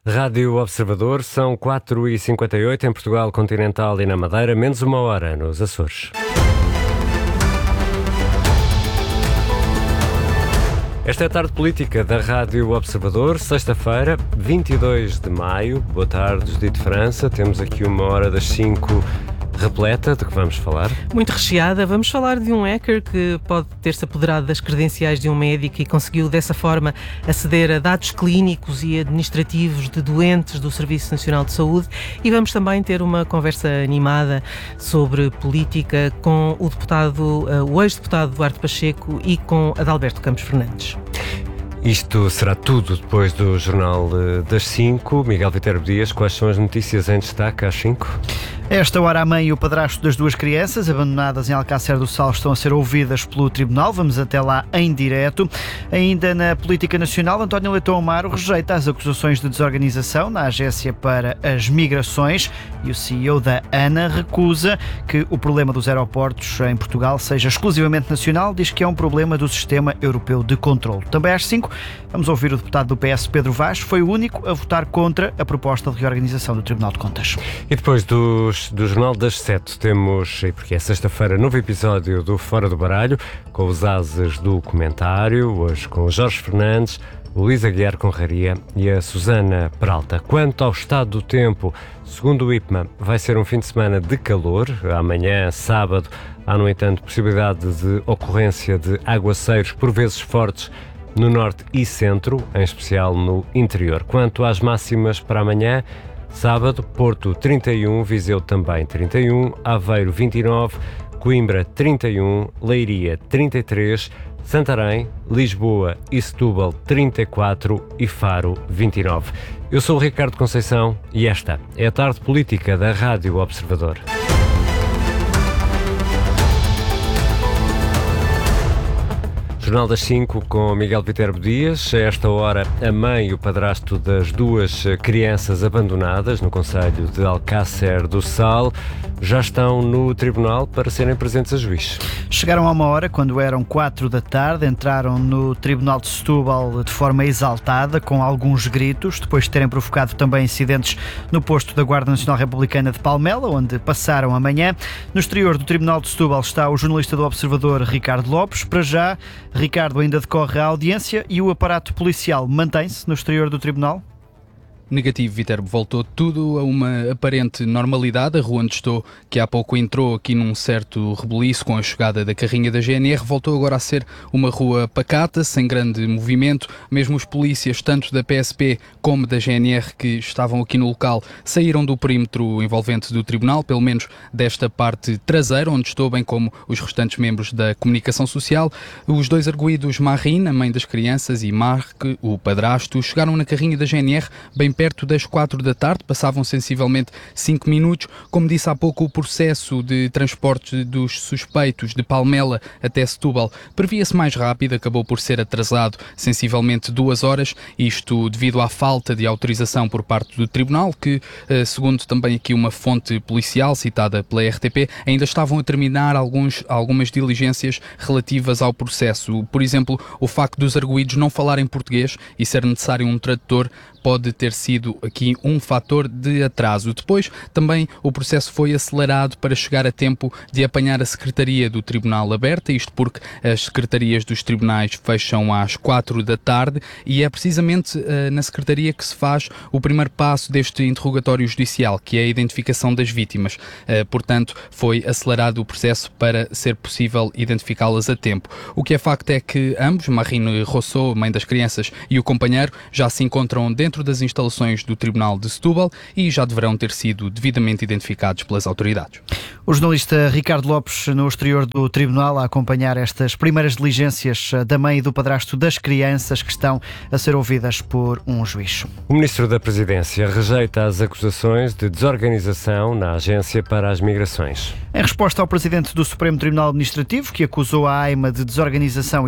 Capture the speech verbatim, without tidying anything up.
Rádio Observador, são quatro e cinquenta e oito em Portugal continental e na Madeira, menos uma hora nos Açores. Esta é a tarde política da Rádio Observador, sexta-feira, vinte e dois de maio. Boa tarde, Judite França. Temos aqui uma hora das cinco repleta. De que vamos falar? Muito recheada. Vamos falar de um hacker que pode ter-se apoderado das credenciais de um médico e conseguiu dessa forma aceder a dados clínicos e administrativos de doentes do Serviço Nacional de Saúde, e vamos também ter uma conversa animada sobre política com o deputado, o ex-deputado Duarte Pacheco e com Adalberto Campos Fernandes. Isto será tudo depois do Jornal das cinco. Miguel Viterbo Dias, quais são as notícias em destaque às cinco? Esta hora, a mãe e o padrasto das duas crianças abandonadas em Alcácer do Sal estão a ser ouvidas pelo Tribunal. Vamos até lá em direto. Ainda na política nacional, António Leitão Amaro rejeita as acusações de desorganização na Agência para as Migrações e o C E O da ANA recusa que o problema dos aeroportos em Portugal seja exclusivamente nacional. Diz que é um problema do Sistema Europeu de Controlo. Também às cinco, vamos ouvir o deputado do P S, Pedro Vaz. Foi o único a votar contra a proposta de reorganização do Tribunal de Contas. E depois dos do Jornal das sete temos, e porque é sexta-feira, novo episódio do Fora do Baralho, com os ases do comentário, hoje com o Jorge Fernandes, o Luís Aguiar Conraria e a Susana Peralta. Quanto ao estado do tempo, segundo o IPMA, vai ser um fim de semana de calor. Amanhã, sábado, há, no entanto, possibilidade de ocorrência de aguaceiros, por vezes fortes, no norte e centro, em especial no interior. Quanto às máximas para amanhã, sábado, Porto trinta e um, Viseu também trinta e um, Aveiro vinte e nove, Coimbra trinta e um, Leiria trinta e três, Santarém, Lisboa e Setúbal trinta e quatro e Faro vinte e nove. Eu sou o Ricardo Conceição e esta é a tarde política da Rádio Observador. Jornal das cinco com Miguel Viterbo Dias. A esta hora, a mãe e o padrasto das duas crianças abandonadas no concelho de Alcácer do Sal já estão no tribunal para serem presentes a juiz. Chegaram a uma hora, quando eram quatro da tarde, entraram no Tribunal de Setúbal de forma exaltada, com alguns gritos, depois de terem provocado também incidentes no posto da Guarda Nacional Republicana de Palmela, onde passaram a manhã. No exterior do Tribunal de Setúbal está o jornalista do Observador, Ricardo Lopes. Para já, Ricardo, ainda decorre a audiência e o aparato policial mantém-se no exterior do Tribunal? Negativo, Viterbo. Voltou tudo a uma aparente normalidade. A rua onde estou, que há pouco entrou aqui num certo rebuliço com a chegada da carrinha da G N R, voltou agora a ser uma rua pacata, sem grande movimento. Mesmo os polícias, tanto da P S P como da G N R, que estavam aqui no local, saíram do perímetro envolvente do tribunal, pelo menos desta parte traseira, onde estou, bem como os restantes membros da comunicação social. Os dois arguidos, Marin, a mãe das crianças, e Marc, o padrasto, chegaram na carrinha da G N R bem perto das quatro da tarde, passavam sensivelmente cinco minutos. Como disse há pouco, o processo de transporte dos suspeitos de Palmela até Setúbal previa-se mais rápido, acabou por ser atrasado sensivelmente duas horas, isto devido à falta de autorização por parte do Tribunal, que, segundo também aqui uma fonte policial citada pela R T P, ainda estavam a terminar alguns, algumas diligências relativas ao processo. Por exemplo, o facto dos arguidos não falarem português e ser necessário um tradutor pode ter sido aqui um fator de atraso. Depois, também o processo foi acelerado para chegar a tempo de apanhar a Secretaria do Tribunal aberta, isto porque as secretarias dos tribunais fecham às quatro da tarde e é precisamente uh, na Secretaria que se faz o primeiro passo deste interrogatório judicial, que é a identificação das vítimas. Uh, portanto, foi acelerado o processo para ser possível identificá-las a tempo. O que é facto é que ambos, Marine Rousseau, mãe das crianças, e o companheiro, já se encontram dentro das instalações do Tribunal de Setúbal e já deverão ter sido devidamente identificados pelas autoridades. O jornalista Ricardo Lopes no exterior do Tribunal a acompanhar estas primeiras diligências da mãe e do padrasto das crianças que estão a ser ouvidas por um juiz. O Ministro da Presidência rejeita as acusações de desorganização na Agência para as Migrações. Em resposta ao Presidente do Supremo Tribunal Administrativo, que acusou a AIMA de desorganização